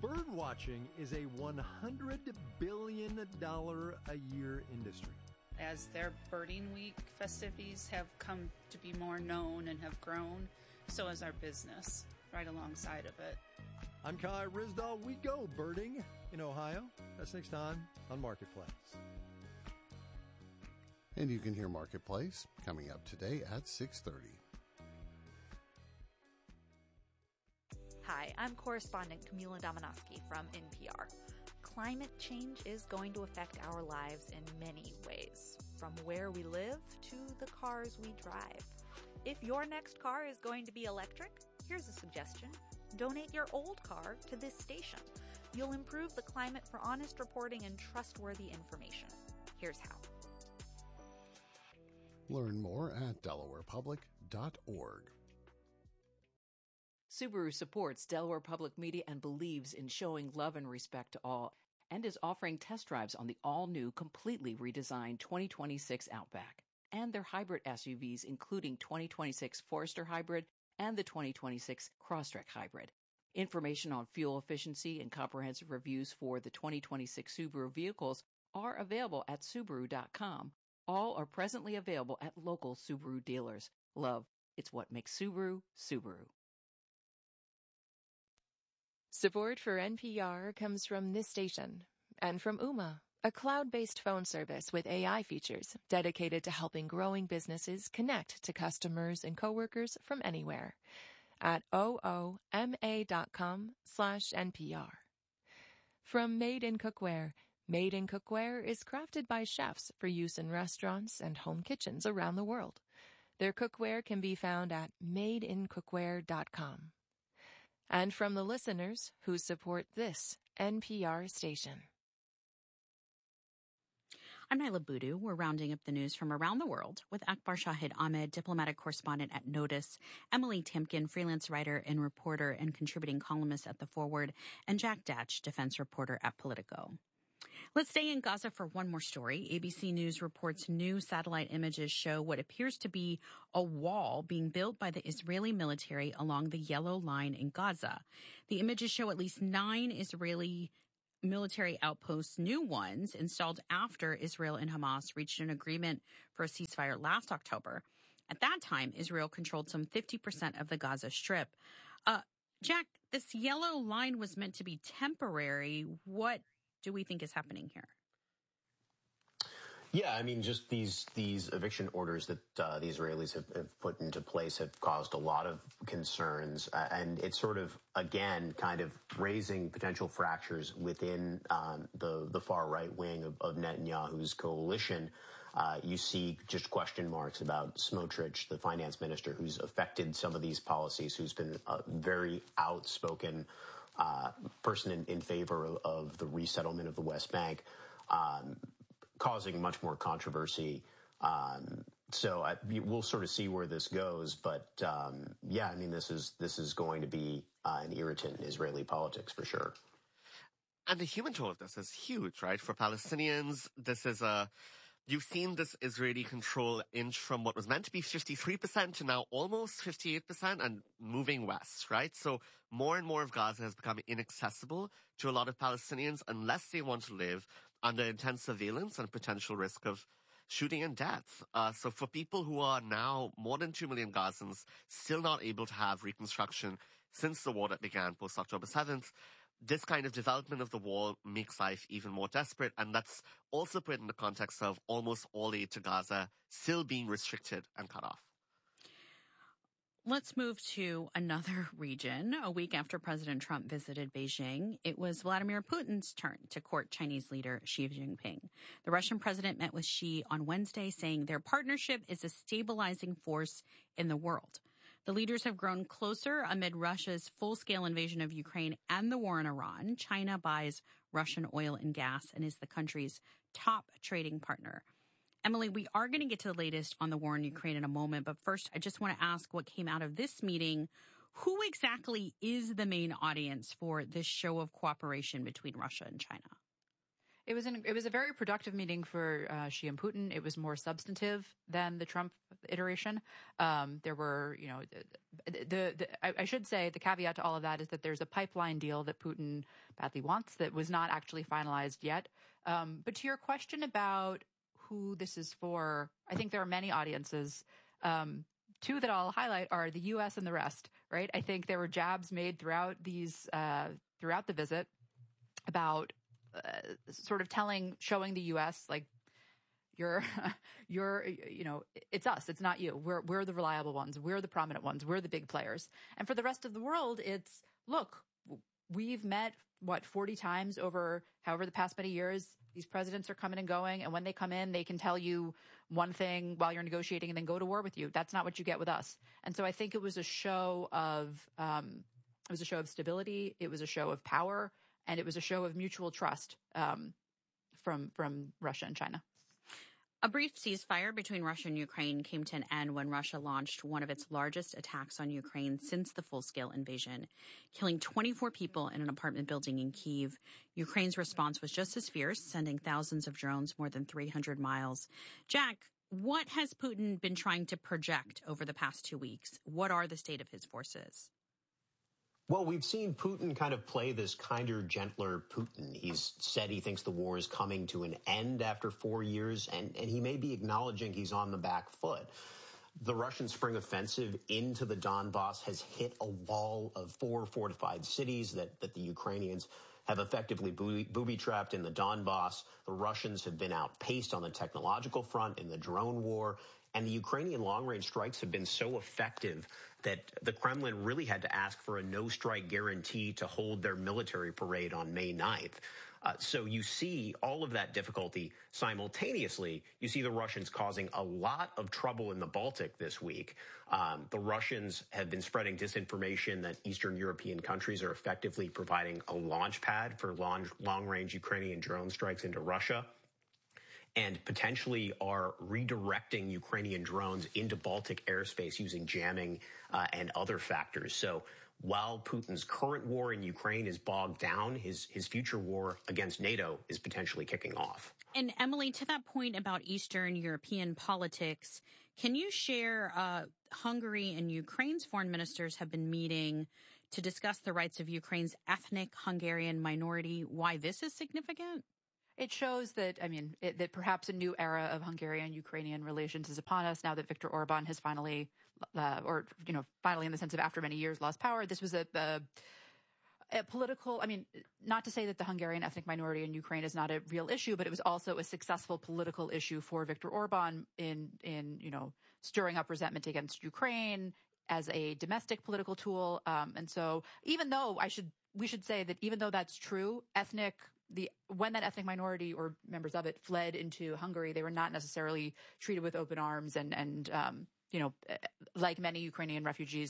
Bird watching is a $100 billion a year industry. As their birding week festivities have come to be more known and have grown, so has our business right alongside of it. I'm Kai Risdahl. We go birding in Ohio. That's next time on Marketplace. And you can hear Marketplace coming up today at 6:30. Hi, I'm correspondent Camila Dominowski from NPR. Climate change is going to affect our lives in many ways, from where we live to the cars we drive. If your next car is going to be electric, here's a suggestion. Donate your old car to this station. You'll improve the climate for honest reporting and trustworthy information. Here's how. Learn more at delawarepublic.org. Subaru supports Delaware Public Media and believes in showing love and respect to all, and is offering test drives on the all-new, completely redesigned 2026 Outback and their hybrid SUVs, including 2026 Forester Hybrid and the 2026 Crosstrek Hybrid. Information on fuel efficiency and comprehensive reviews for the 2026 Subaru vehicles are available at Subaru.com. All are presently available at local Subaru dealers. Love, it's what makes Subaru, Subaru. Support for NPR comes from this station and from Ooma, a cloud-based phone service with AI features dedicated to helping growing businesses connect to customers and coworkers from anywhere at ooma.com/NPR. From Made in Cookware, Made in Cookware is crafted by chefs for use in restaurants and home kitchens around the world. Their cookware can be found at madeincookware.com. And from the listeners who support this NPR station. I'm Naila Boodoo. We're rounding up the news from around the world with Akbar Shahid Ahmed, diplomatic correspondent at Notice, Emily Timken, freelance writer and reporter and contributing columnist at The Forward, and Jack Datch, defense reporter at Politico. Let's stay in Gaza for one more story. ABC News reports new satellite images show what appears to be a wall being built by the Israeli military along the Yellow Line in Gaza. The images show at least 9 Israeli military outposts, new ones, installed after Israel and Hamas reached an agreement for a ceasefire last October. At that time, Israel controlled some 50% of the Gaza Strip. Jack, this Yellow Line was meant to be temporary. What do we think is happening here? Yeah, I mean, just these eviction orders that the Israelis have put into place have caused a lot of concerns. And it's sort of, again, kind of raising potential fractures within the far right wing of Netanyahu's coalition. You see just question marks about Smotrich, the finance minister, who's affected some of these policies, who's been a very outspoken person in favor of the resettlement of the West Bank, causing much more controversy. So we'll sort of see where this goes. But yeah, I mean, this is going to be an irritant in Israeli politics for sure. And the human toll of this is huge, right? For Palestinians, this is you've seen this Israeli control inch from what was meant to be 53% to now almost 58% and moving west, right? So more and more of Gaza has become inaccessible to a lot of Palestinians unless they want to live under intense surveillance and potential risk of shooting and death. So for people who are now more than 2 million Gazans still not able to have reconstruction since the war that began post-October 7th, this kind of development of the wall makes life even more desperate, and that's also put in the context of almost all aid to Gaza still being restricted and cut off. Let's move to another region. A week after President Trump visited Beijing, it was Vladimir Putin's turn to court Chinese leader Xi Jinping. The Russian president met with Xi on Wednesday, saying their partnership is a stabilizing force in the world. The leaders have grown closer amid Russia's full-scale invasion of Ukraine and the war in Iran. China buys Russian oil and gas and is the country's top trading partner. Emily, we are going to get to the latest on the war in Ukraine in a moment, but first I just want to ask what came out of this meeting. Who exactly is the main audience for this show of cooperation between Russia and China? It was a very productive meeting for Xi and Putin. It was more substantive than the Trump iteration. There were, I should say the caveat to all of that is that there's a pipeline deal that Putin badly wants that was not actually finalized yet. But to your question about who this is for, I think there are many audiences. Two that I'll highlight are the U.S. and the rest, right? I think there were jabs made throughout the visit about sort of showing the U.S. like you're, it's us, it's not you. We're the reliable ones. We're the prominent ones. We're the big players. And for the rest of the world, it's look, we've met 40 times over however the past many years. These presidents are coming and going, and when they come in, they can tell you one thing while you're negotiating and then go to war with you. That's not what you get with us. And so I think it was a show of stability. It was a show of power. And it was a show of mutual trust from Russia and China. A brief ceasefire between Russia and Ukraine came to an end when Russia launched one of its largest attacks on Ukraine since the full-scale invasion, killing 24 people in an apartment building in Kyiv. Ukraine's response was just as fierce, sending thousands of drones more than 300 miles. Jack, what has Putin been trying to project over the past 2 weeks? What are the state of his forces? Well, we've seen Putin kind of play this kinder, gentler Putin. He's said he thinks the war is coming to an end after 4 years, and he may be acknowledging he's on the back foot. The Russian spring offensive into the Donbass has hit a wall of 4 fortified cities that the Ukrainians have effectively booby-trapped in the Donbass. The Russians have been outpaced on the technological front in the drone war. And the Ukrainian long-range strikes have been so effective that the Kremlin really had to ask for a no-strike guarantee to hold their military parade on May 9th. So you see all of that difficulty simultaneously. You see the Russians causing a lot of trouble in the Baltic this week. The Russians have been spreading disinformation that Eastern European countries are effectively providing a launch pad for long-range Ukrainian drone strikes into Russia, and potentially are redirecting Ukrainian drones into Baltic airspace using jamming and other factors. So while Putin's current war in Ukraine is bogged down, his future war against NATO is potentially kicking off. And Emily, to that point about Eastern European politics, can you share Hungary and Ukraine's foreign ministers have been meeting to discuss the rights of Ukraine's ethnic Hungarian minority, why this is significant? It shows that, that perhaps a new era of Hungarian-Ukrainian relations is upon us now that Viktor Orban has finally, finally in the sense of after many years lost power. This was a political, not to say that the Hungarian ethnic minority in Ukraine is not a real issue, but it was also a successful political issue for Viktor Orban in stirring up resentment against Ukraine as a domestic political tool. And so even though we should say that even though that's true, when that ethnic minority or members of it fled into Hungary, they were not necessarily treated with open arms and like many Ukrainian refugees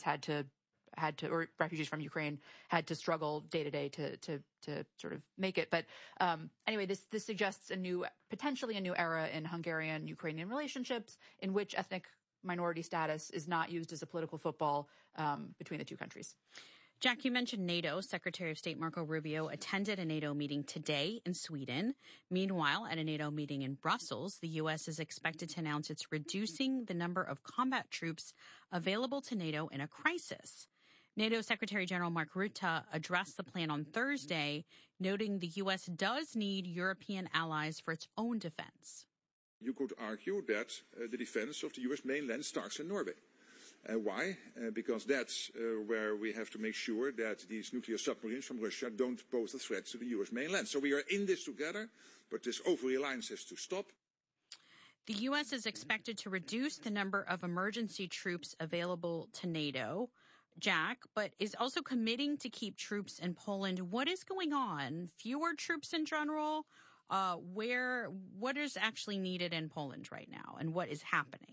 or refugees from Ukraine had to struggle day to day to sort of make it. But anyway, this suggests potentially a new era in Hungarian-Ukrainian relationships in which ethnic minority status is not used as a political football between the two countries. Jack, you mentioned NATO. Secretary of State Marco Rubio attended a NATO meeting today in Sweden. Meanwhile, at a NATO meeting in Brussels, the U.S. is expected to announce it's reducing the number of combat troops available to NATO in a crisis. NATO Secretary General Mark Rutte addressed the plan on Thursday, noting the U.S. does need European allies for its own defense. You could argue that the defense of the U.S. mainland starts in Norway. Why? Because that's where we have to make sure that these nuclear submarines from Russia don't pose a threat to the U.S. mainland. So we are in this together, but this over-reliance has to stop. The U.S. is expected to reduce the number of emergency troops available to NATO, Jack, but is also committing to keep troops in Poland. What is going on? Fewer troops in general? What is actually needed in Poland right now, and what is happening?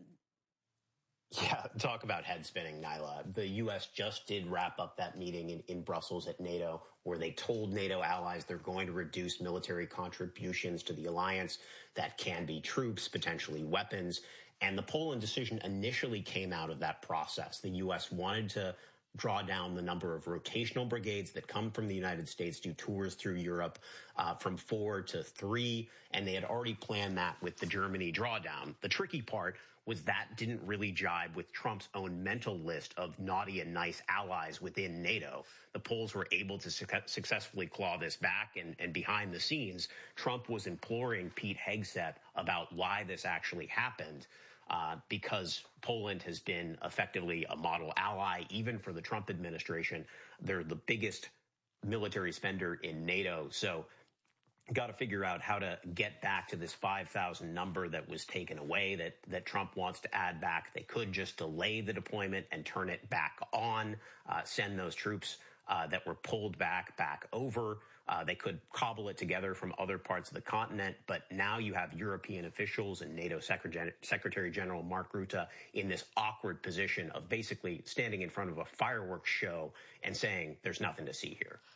Yeah, talk about head spinning, Nyla. The U.S. just did wrap up that meeting in Brussels at NATO, where they told NATO allies they're going to reduce military contributions to the alliance. That can be troops, potentially weapons. And the Poland decision initially came out of that process. The U.S. wanted to draw down the number of rotational brigades that come from the United States, do tours through Europe from 4 to 3, and they had already planned that with the Germany drawdown. The tricky part was that didn't really jibe with Trump's own mental list of naughty and nice allies within NATO. The Poles were able to successfully claw this back, and behind the scenes, Trump was imploring Pete Hegseth about why this actually happened. Because Poland has been effectively a model ally, even for the Trump administration. They're the biggest military spender in NATO. So got to figure out how to get back to this 5,000 number that was taken away that Trump wants to add back. They could just delay the deployment and turn it back on, send those troops that were pulled back over. They could cobble it together from other parts of the continent, but now you have European officials and NATO Secretary General Mark Rutte in this awkward position of basically standing in front of a fireworks show and saying there's nothing to see here.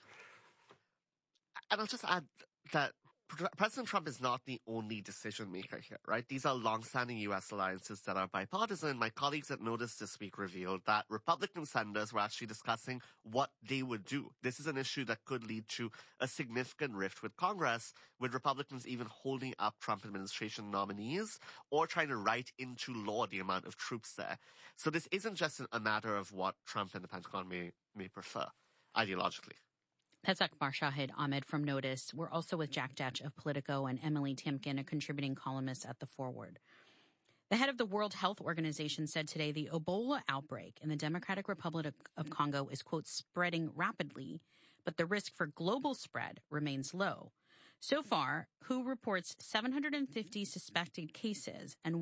And I'll just add that President Trump is not the only decision maker here, right? These are longstanding U.S. alliances that are bipartisan. My colleagues at Notice this week revealed that Republican senators were actually discussing what they would do. This is an issue that could lead to a significant rift with Congress, with Republicans even holding up Trump administration nominees or trying to write into law the amount of troops there. So this isn't just a matter of what Trump and the Pentagon may prefer ideologically. That's Akbar Shahid Ahmed from Notice. We're also with Jack Detch of Politico and Emily Timken, a contributing columnist at The Forward. The head of the World Health Organization said today the Ebola outbreak in the Democratic Republic of Congo is, quote, spreading rapidly, but the risk for global spread remains low. So far, WHO reports 750 suspected cases and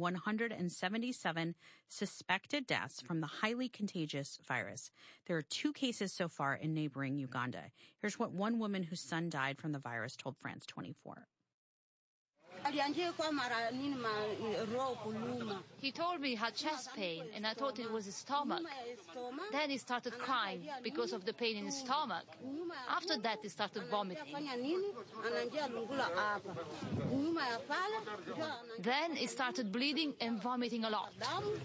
177 suspected deaths from the highly contagious virus. There are 2 cases so far in neighboring Uganda. Here's what one woman whose son died from the virus told France 24. He told me he had chest pain, and I thought it was his stomach. Then he started crying because of the pain in his stomach. After that, he started vomiting. Then he started bleeding and vomiting a lot.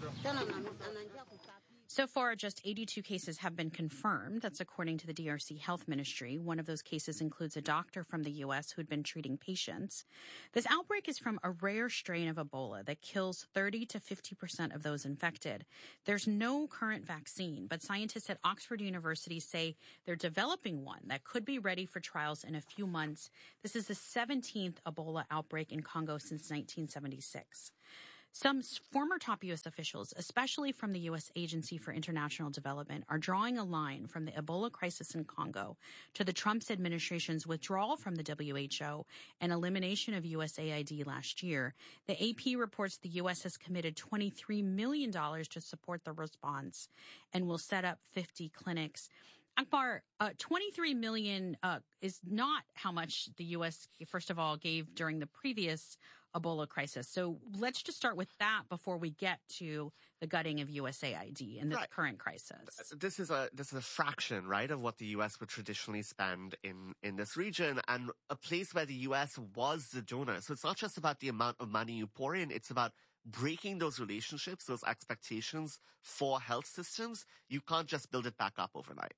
So far, just 82 cases have been confirmed. That's according to the DRC Health Ministry. One of those cases includes a doctor from the U.S. who'd been treating patients. This outbreak is from a rare strain of Ebola that kills 30 to 50% of those infected. There's no current vaccine, but scientists at Oxford University say they're developing one that could be ready for trials in a few months. This is the 17th Ebola outbreak in Congo since 1976. Some former top U.S. officials, especially from the U.S. Agency for International Development, are drawing a line from the Ebola crisis in Congo to the Trump administration's withdrawal from the WHO and elimination of USAID last year. The AP reports the U.S. has committed $23 million to support the response and will set up 50 clinics. Akbar, $23 million is not how much the U.S., first of all, gave during the previous Ebola crisis. So let's just start with that before we get to the gutting of USAID in this current crisis. This is a fraction, right, of what the U.S. would traditionally spend in this region, and a place where the U.S. was the donor. So it's not just about the amount of money you pour in, it's about breaking those relationships, those expectations for health systems. You can't just build it back up overnight.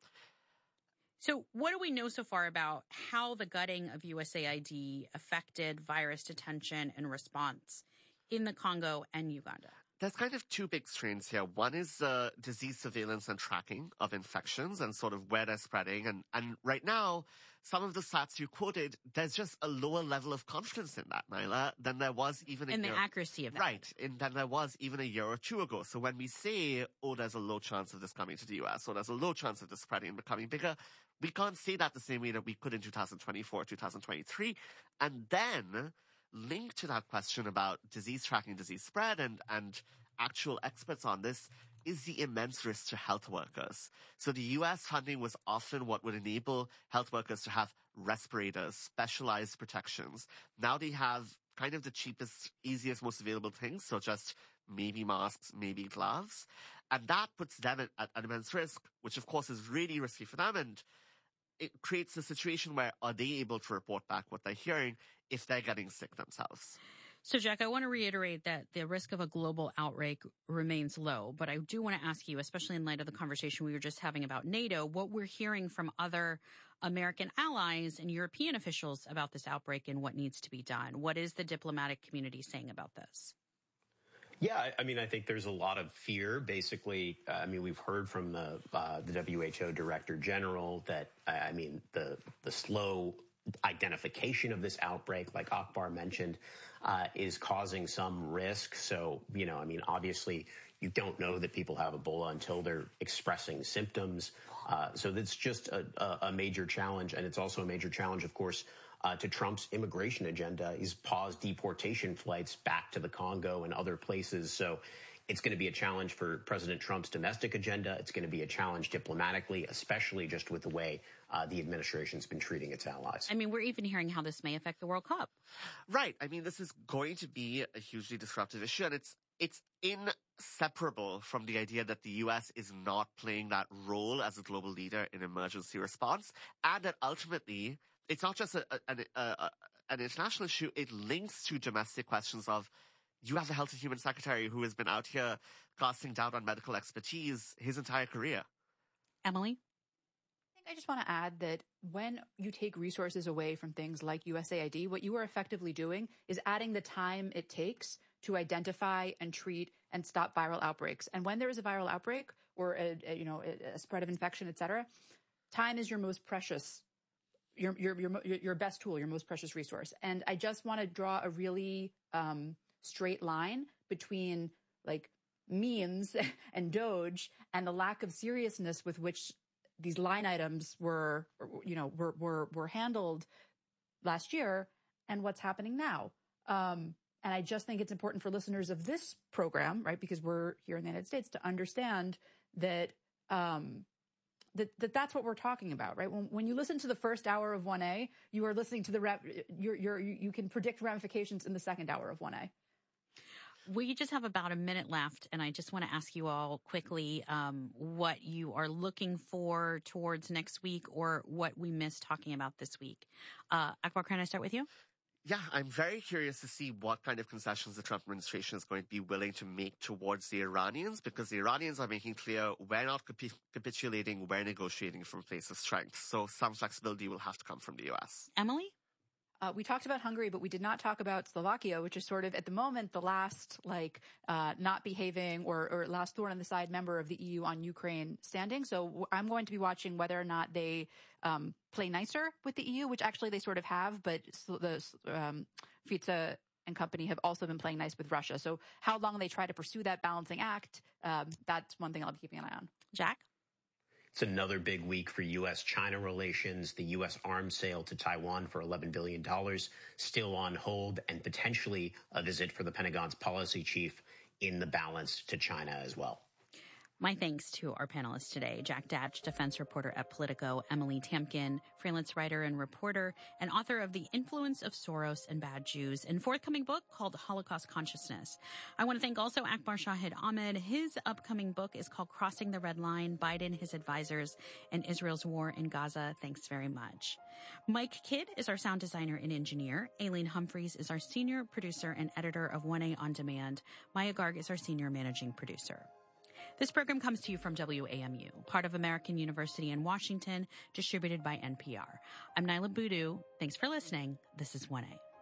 So what do we know so far about how the gutting of USAID affected virus detention and response in the Congo and Uganda? There's kind of 2 big strains here. One is disease surveillance and tracking of infections and sort of where they're spreading. And right now, some of the stats you quoted, there's just a lower level of confidence in that, Nyla, than there was even a year. In the accuracy of that. Right. Than there was even a year or 2 ago. So when we say, oh, there's a low chance of this coming to the U.S., or there's a low chance of this spreading and becoming bigger, we can't say that the same way that we could in 2024, 2023. And then linked to that question about disease tracking, disease spread, and actual experts on this is the immense risk to health workers. So the U.S. funding was often what would enable health workers to have respirators, specialized protections. Now they have kind of the cheapest, easiest, most available things. So just maybe masks, maybe gloves. And that puts them at an immense risk, which of course is really risky for them. And it creates a situation where are they able to report back what they're hearing if they're getting sick themselves? So, Jack, I want to reiterate that the risk of a global outbreak remains low, but I do want to ask you, especially in light of the conversation we were just having about NATO, what we're hearing from other American allies and European officials about this outbreak and what needs to be done. What is the diplomatic community saying about this? Yeah, I mean, I think there's a lot of fear. Basically, I mean, we've heard from the WHO Director General that, I mean, the slow identification of this outbreak, like Akbar mentioned, is causing some risk. So, you know, I mean, obviously, you don't know that people have Ebola until they're expressing symptoms. So that's just a major challenge. And it's also a major challenge, of course, to Trump's immigration agenda. He's paused deportation flights back to the Congo and other places. So it's going to be a challenge for President Trump's domestic agenda. It's going to be a challenge diplomatically, especially just with the way the administration's been treating its allies. I mean, we're even hearing how this may affect the World Cup. Right. I mean, this is going to be a hugely disruptive issue, and it's inseparable from the idea that the U.S. is not playing that role as a global leader in emergency response, and that ultimately it's not just an international issue. It links to domestic questions of, you have a Health and Human Secretary who has been out here casting doubt on medical expertise his entire career. Emily? I just want to add that when you take resources away from things like USAID, what you are effectively doing is adding the time it takes to identify and treat and stop viral outbreaks. And when there is a viral outbreak or a spread of infection, et cetera, time is your most precious, your best tool, your most precious resource. And I just want to draw a really straight line between like memes and Doge and the lack of seriousness with which these line items were handled last year and what's happening now. And I just think it's important for listeners of this program, right, because we're here in the United States, to understand that that's what we're talking about, right? When you listen to the first hour of 1A, you are listening to you can predict ramifications in the second hour of 1A. We just have about a minute left, and I just want to ask you all quickly what you are looking for towards next week or what we missed talking about this week. Akbar, can I start with you? Yeah, I'm very curious to see what kind of concessions the Trump administration is going to be willing to make towards the Iranians, because the Iranians are making clear we're not capitulating, we're negotiating from a place of strength. So some flexibility will have to come from the U.S. Emily? We talked about Hungary, but we did not talk about Slovakia, which is sort of at the moment the last not behaving or last thorn on the side member of the EU on Ukraine standing. So I'm going to be watching whether or not they play nicer with the EU, which actually they sort of have, but the Fico and company have also been playing nice with Russia. So how long they try to pursue that balancing act, that's one thing I'll be keeping an eye on. Jack? It's another big week for U.S.-China relations. The U.S. arms sale to Taiwan for $11 billion still on hold, and potentially a visit for the Pentagon's policy chief in the balance to China as well. My thanks to our panelists today, Jack Datch, defense reporter at Politico, Emily Tamkin, freelance writer and reporter, and author of The Influence of Soros and Bad Jews, and forthcoming book called Holocaust Consciousness. I want to thank also Akbar Shahid Ahmed. His upcoming book is called Crossing the Red Line, Biden, His Advisors, and Israel's War in Gaza. Thanks very much. Mike Kidd is our sound designer and engineer. Aileen Humphreys is our senior producer and editor of 1A On Demand. Maya Garg is our senior managing producer. This program comes to you from WAMU, part of American University in Washington, distributed by NPR. I'm Nyla Boodoo. Thanks for listening. This is 1A.